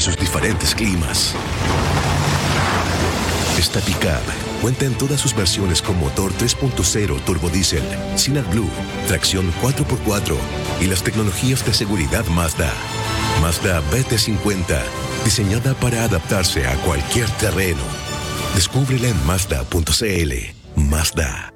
sus diferentes climas. Esta pick-up cuenta en todas sus versiones con motor 3.0 turbodiesel, sin AdBlue, tracción 4x4 y las tecnologías de seguridad Mazda. Mazda BT50, diseñada para adaptarse a cualquier terreno. Descúbrela en Mazda.cl. Mazda.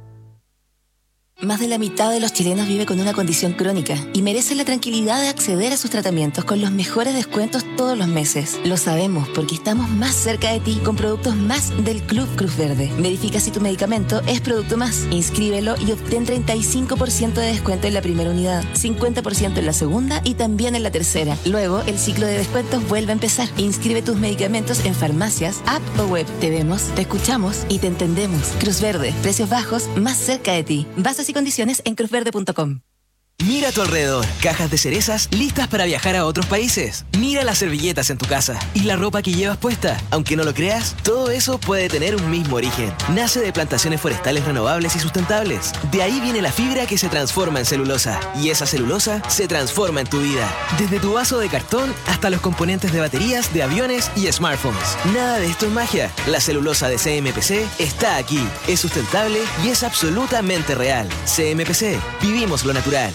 Más de la mitad de los chilenos vive con una condición crónica y merece la tranquilidad de acceder a sus tratamientos con los mejores descuentos todos los meses. Lo sabemos porque estamos más cerca de ti con productos más del Club Cruz Verde. Verifica si tu medicamento es producto más. Inscríbelo y obtén 35% de descuento en la primera unidad, 50% en la segunda y también en la tercera. Luego, el ciclo de descuentos vuelve a empezar. Inscribe tus medicamentos en farmacias, app o web. Te vemos, te escuchamos y te entendemos. Cruz Verde, precios bajos, más cerca de ti. Bases y condiciones en cruzverde.com. Mira a tu alrededor, cajas de cerezas listas para viajar a otros países. Mira las servilletas en tu casa y la ropa que llevas puesta. Aunque no lo creas, todo eso puede tener un mismo origen. Nace de plantaciones forestales renovables y sustentables. De ahí viene la fibra que se transforma en celulosa. Y esa celulosa se transforma en tu vida. Desde tu vaso de cartón hasta los componentes de baterías, de aviones y smartphones. Nada de esto es magia. La celulosa de CMPC está aquí. Es sustentable y es absolutamente real. CMPC. Vivimos lo natural.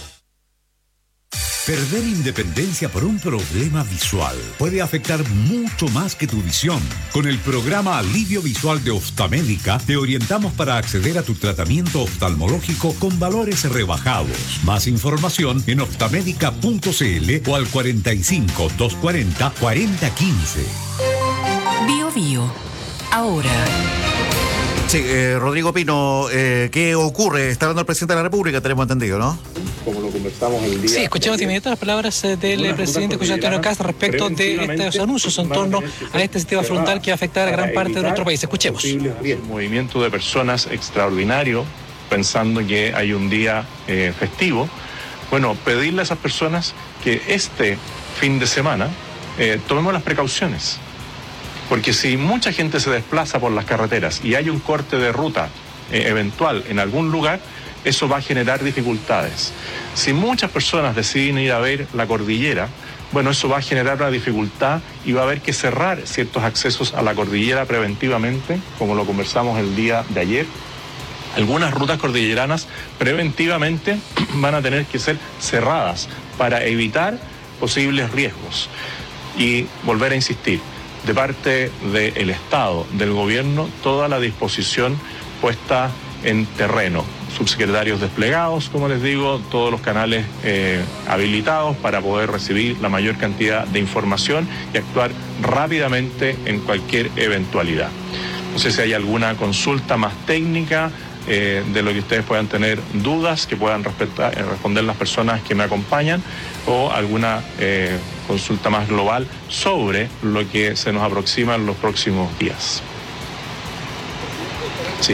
Perder independencia por un problema visual puede afectar mucho más que tu visión. Con el programa Alivio Visual de Oftamédica te orientamos para acceder a tu tratamiento oftalmológico con valores rebajados. Más información en oftamédica.cl o al 45 240 4015. Bio Bio. Ahora. Sí, Rodrigo Pino, ¿qué ocurre? Está hablando el presidente de la República, tenemos entendido, ¿no? Como lo conversamos el día. Sí, escuchamos de inmediato las palabras del presidente José Antonio Kast respecto de estos anuncios en torno a este sistema frontal que va a afectar a gran parte de nuestro país. Escuchemos. Un movimiento de personas extraordinario, pensando que hay un día festivo. Bueno, pedirle a esas personas que este fin de semana tomemos las precauciones. Porque si mucha gente se desplaza por las carreteras y hay un corte de ruta eventual en algún lugar, eso va a generar dificultades. Si muchas personas deciden ir a ver la cordillera, bueno, eso va a generar una dificultad y va a haber que cerrar ciertos accesos a la cordillera preventivamente, como lo conversamos el día de ayer. Algunas rutas cordilleranas preventivamente van a tener que ser cerradas para evitar posibles riesgos. Y volver a insistir, de parte del Estado, del gobierno, toda la disposición puesta en terreno. Subsecretarios desplegados, como les digo, todos los canales habilitados para poder recibir la mayor cantidad de información y actuar rápidamente en cualquier eventualidad. No sé si hay alguna consulta más técnica de lo que ustedes puedan tener dudas, que puedan responder las personas que me acompañan, o alguna consulta más global sobre lo que se nos aproxima en los próximos días. Sí.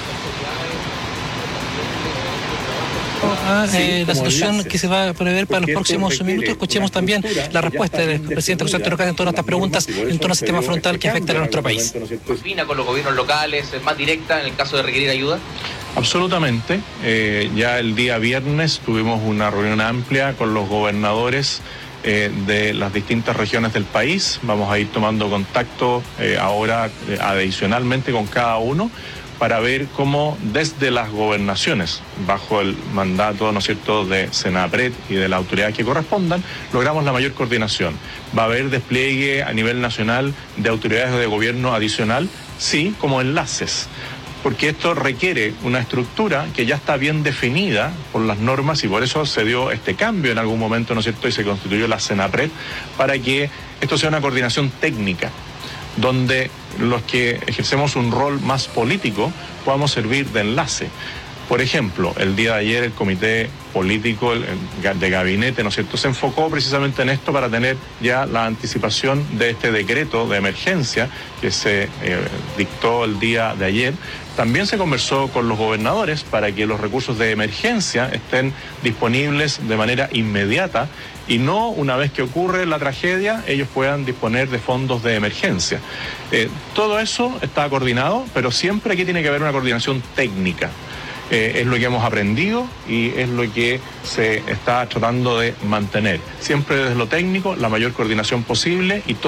La situación que se va a prever para los próximos minutos. Escuchemos también la respuesta del presidente José Antonio Kast en todas estas preguntas en torno al sistema frontal que afecta a nuestro país. ¿Coordina con los gobiernos locales, es más directa en el caso de requerir ayuda? Absolutamente. Ya el día viernes tuvimos una reunión amplia con los gobernadores de las distintas regiones del país. Vamos a ir tomando contacto ahora adicionalmente con cada uno para ver cómo desde las gobernaciones, bajo el mandato, ¿no es cierto?, de Senapred y de la autoridad que correspondan, logramos la mayor coordinación. ¿Va a haber despliegue a nivel nacional de autoridades de gobierno adicional? Sí, como enlaces, porque esto requiere una estructura que ya está bien definida por las normas y por eso se dio este cambio en algún momento, ¿no es cierto?, y se constituyó la Senapred para que esto sea una coordinación técnica, donde los que ejercemos un rol más político podamos servir de enlace. Por ejemplo, el día de ayer el comité político de gabinete, ¿no es cierto?, se enfocó precisamente en esto para tener ya la anticipación de este decreto de emergencia que se dictó el día de ayer. También se conversó con los gobernadores para que los recursos de emergencia estén disponibles de manera inmediata y no una vez que ocurre la tragedia ellos puedan disponer de fondos de emergencia. Todo eso está coordinado, pero siempre aquí tiene que haber una coordinación técnica. Es lo que hemos aprendido y es lo que se está tratando de mantener. Siempre desde lo técnico, la mayor coordinación posible y